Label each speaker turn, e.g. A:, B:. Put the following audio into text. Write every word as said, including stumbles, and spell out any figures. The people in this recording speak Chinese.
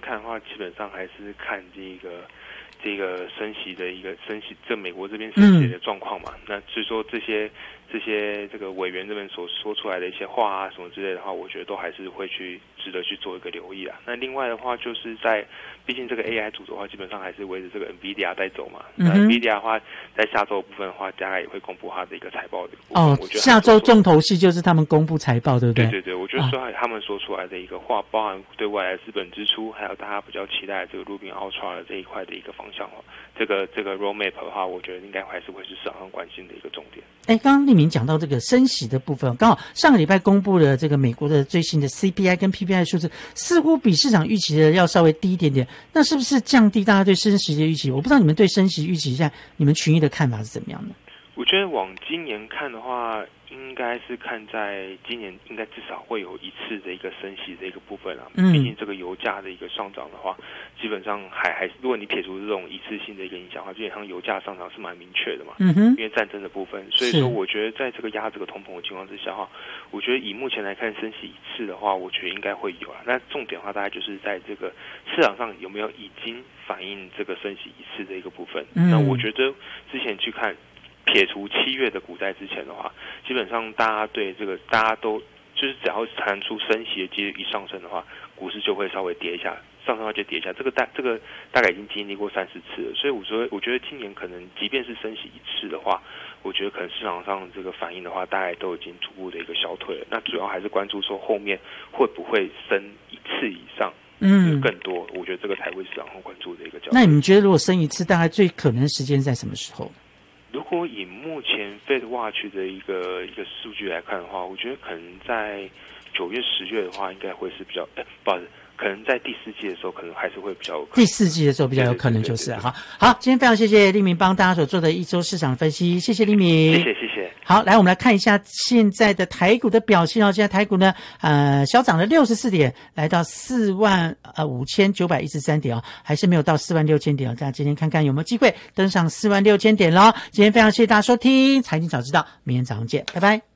A: 看的话，基本上还是看这个这个升息的一个升息，这美国这边升息的状况嘛。嗯、那所以说这些这些这个委员这边所说出来的一些话啊什么之类的话，我觉得都还是会去值得去做一个留意啊。那另外的话，就是在毕竟这个 A I 组的话，基本上还是围着这个 NVIDIA 在走嘛。嗯、那 NVIDIA 的话，在下周部分的话，大概也会公布它的一个财报的部分。
B: 哦，
A: 我觉得
B: 下周重头戏就是他们公布财报，对不对？
A: 对对对，我觉得说他们说出来的一个话，包含对未来的资本支出，还有大家比较期待这个 Rubin Ultra 的这一块的一个方向哦。这个这个 roadmap 的话，我觉得应该还是会是市场上关心的一个重点。
B: 哎，刚刚立明讲到这个升息的部分，刚好上个礼拜公布了这个美国的最新的 C P I 跟 P P I 数字，似乎比市场预期的要稍微低一点点。那是不是降低大家对升息的预期？我不知道你们对升息预期现在你们群益的看法是怎么样的？
A: 我觉得往今年看的话，应该是看在今年应该至少会有一次的一个升息的一个部分啊。嗯，毕竟这个油价的一个上涨的话，基本上还还是如果你撇除这种一次性的一个影响的话，基本上油价上涨是蛮明确的嘛。嗯哼，因为战争的部分，所以说我觉得在这个压这个通膨的情况之下哈，我觉得以目前来看升息一次的话，我觉得应该会有啊。那重点的话，大概就是在这个市场上有没有已经反映这个升息一次的一个部分。嗯，那我觉得之前去看。撇除七月的股债之前的话，基本上大家对这个大家都就是只要传出升息的几率一上升的话，股市就会稍微跌一下，上升的话就跌一下。这个大这个大概已经经历过三四次了，所以我说我觉得今年可能即便是升息一次的话，我觉得可能市场上这个反应的话，大概都已经逐步的一个消退了。那主要还是关注说后面会不会升一次以上。嗯，更多，我觉得这个才会市场上关注的一个焦点。
B: 那你们觉得如果升一次，大概最可能时间在什么时候？
A: 如果以目前 Fed Watch 的一个一个数据来看的话，我觉得可能在九月、十月的话，应该会是比较，哎，不好意思，可能在第四季的时候，可能还是会比较有可能。
B: 第四季的时候比较有可能就是好，好，今天非常谢谢立明帮大家所做的一周市场分析，谢谢立明，
A: 谢谢谢谢。
B: 好，来我们来看一下现在的台股的表现哦。现在台股呢，呃，小涨了六十四点，来到四万呃五千九百一十三点哦，还是没有到四万六千点哦。大家今天看看有没有机会登上四万六千点咯。今天非常谢谢大家收听财经早知道，明天早上见，拜拜。